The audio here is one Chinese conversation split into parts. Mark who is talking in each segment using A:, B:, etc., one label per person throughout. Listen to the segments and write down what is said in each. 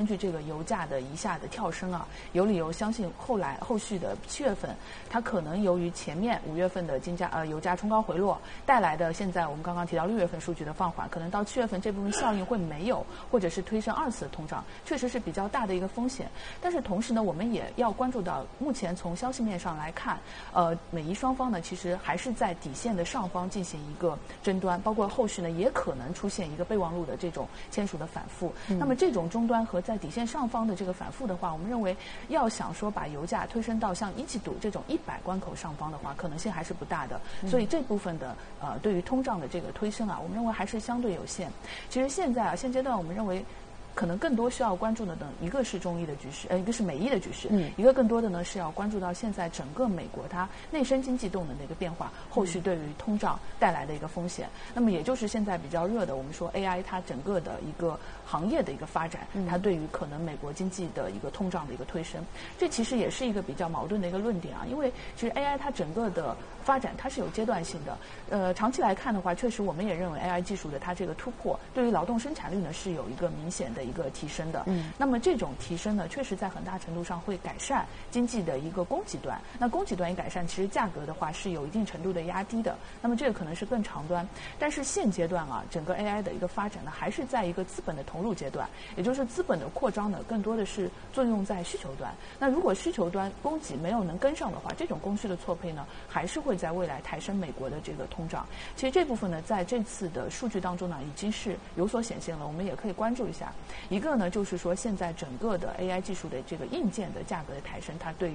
A: 据这个油价的一下的跳升啊，有理由相信后续的7月份，它可能由于前面5月份的油价冲高回落带来的，现在我们刚刚提到6月份数据的放缓，可能到7月份这部分效应会没有，或者是推升2次的通胀，确实是比较大的一个风险。但是同时呢，我们也要关注到，目前从消息面上来看，美伊双方呢其实还是在底线的上方进行一个争端，包括后续呢也可能出现一个备忘录的这种签署的反复。那么这种终端和在底线上方的这个反复的话，我们认为要想说把油价推升到像一季度这种100关口上方的话，可能性还是不大的。所以这部分的对于通胀的这个推升啊，我们认为还是相对有限。其实现在现阶段我们认为可能更多需要关注的呢，一个是中伊的局势，一个是美伊的局势，一个更多的呢是要关注到现在整个美国它内生经济动能的一个变化，后续对于通胀带来的一个风险。那么也就是现在比较热的，我们说 AI 它整个的一个行业的一个发展，它对于可能美国经济的一个通胀的一个推升，这其实也是一个比较矛盾的一个论点啊。因为其实 AI 它整个的发展它是有阶段性的，长期来看的话，确实我们也认为 AI 技术的它这个突破对于劳动生产率呢是有一个明显的一个提升的。那么这种提升呢，确实在很大程度上会改善经济的一个供给端。那供给端一改善，其实价格的话是有一定程度的压低的。那么这个可能是更长端，但是现阶段啊，整个 AI 的一个发展呢，还是在一个资本的投入阶段，也就是资本的扩张呢，更多的是作用在需求端。那如果需求端供给没有能跟上的话，这种供需的错配呢，还是会在未来抬升美国的这个通胀。其实这部分呢，在这次的数据当中呢，已经是有所显现了，我们也可以关注一下。一个呢，就是说现在整个的 AI 技术的这个硬件的价格的抬升，它对于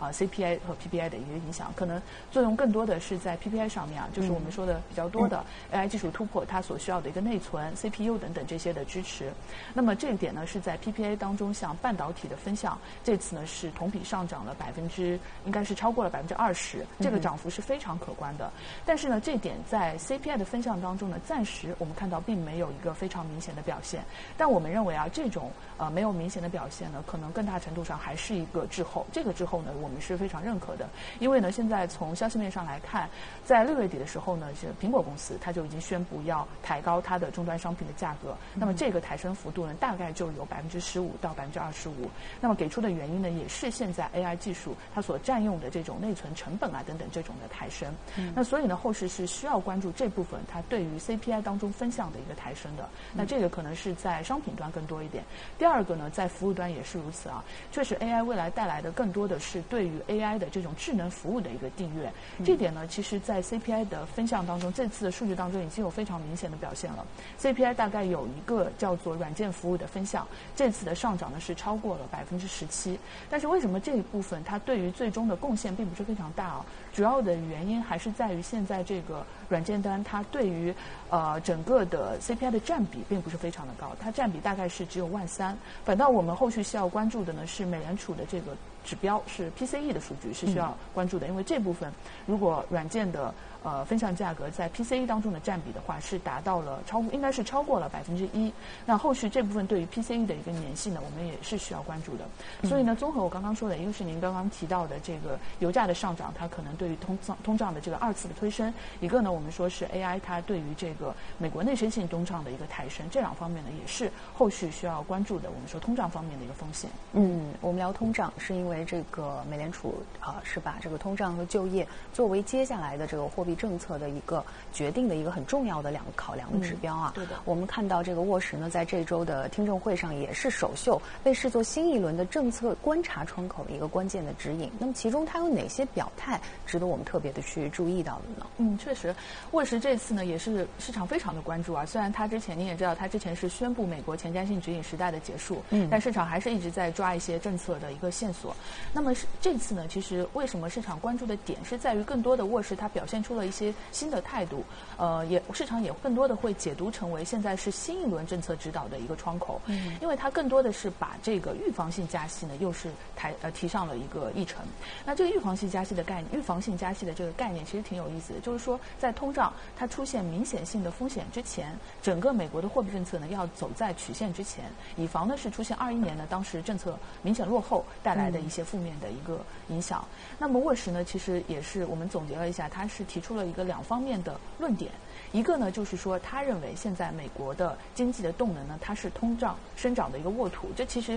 A: CPI 和 PPI 的一个影响，可能作用更多的是在 PPI 上面啊，就是我们说的比较多的 AI 技术突破，它所需要的一个内存、CPU 等等这些的支持。那么这一点呢，是在 PPI 当中，像半导体的分项，这次呢是同比上涨了应该是超过了20%，这个涨幅是非常可观的。但是呢，这点在 CPI 的分项当中呢，暂时我们看到并没有一个非常明显的表现。但我们认为啊，这种没有明显的表现呢，可能更大程度上还是一个滞后。这个滞后呢，我们是非常认可的，因为呢，现在从消息面上来看，在6月底的时候呢，是苹果公司它就已经宣布要抬高它的终端商品的价格。那么这个抬升幅度呢，大概就有15%到25%。那么给出的原因呢，也是现在 AI 技术它所占用的这种内存成本啊等等这种的抬升。那所以呢，后市是需要关注这部分它对于 CPI 当中分项的一个抬升的。那这个可能是在商品端更多一点。第二个呢，在服务端也是如此啊。确实 AI 未来带来的更多的是对于 AI 的这种智能服务的一个订阅。这点呢，其实在 CPI 的分项当中，这次的数据当中已经有非常明显的表现了。CPI 大概有一个叫做软件服务的分项，这次的上涨呢是超过了17%。但是为什么这一部分它对于最终的贡献并不是非常大啊？主要的原因还是在于现在这个软件端它对于整个的 CPI 的占比并不是非常的高，它占比大概是只有13000。反倒我们后续需要关注的呢是美联储的这个指标，是 PCE 的数据是需要关注的。因为这部分如果软件的分项价格在 PCE 当中的占比的话，是达到了应该是超过了1%。那后续这部分对于 PCE 的一个粘性呢，我们也是需要关注的。所以呢，综合我刚刚说的，一个是您刚刚提到的这个油价的上涨，它可能对于通胀的这个2次的推升；一个呢，我们说是 AI 它对于这个美国内生性通胀的一个抬升，这两方面呢也是后续需要关注的。我们说通胀方面的一个风险。
B: 我们聊通胀是因为这个美联储是把这个通胀和就业作为接下来的这个货币政策的一个决定的一个很重要的2个考量的指标啊。
A: 对的。
B: 我们看到这个沃什呢，在这周的听证会上也是首秀，被视作新一轮的政策观察窗口的一个关键的指引。那么其中它有哪些表态值得我们特别的去注意到的呢？
A: 确实，沃什这次呢也是市场非常的关注啊。虽然他之前您也知道，他之前是宣布美国前瞻性指引时代的结束，但市场还是一直在抓一些政策的一个线索。那么这次呢，其实为什么市场关注的点是在于更多的沃什他表现出了一些新的态度，市场也更多的会解读成为现在是新一轮政策指导的一个窗口，因为它更多的是把这个预防性加息呢又是提上了一个议程。那这个预防性加息的这个概念其实挺有意思的，就是说在通胀它出现明显性的风险之前，整个美国的货币政策呢要走在曲线之前，以防呢是出现21年呢当时政策明显落后带来的一些负面的一个影响。那么沃什呢其实也是我们总结了一下，他是提出了一个2方面的论点。一个呢就是说他认为现在美国的经济的动能呢它是通胀生长的一个沃土，这其实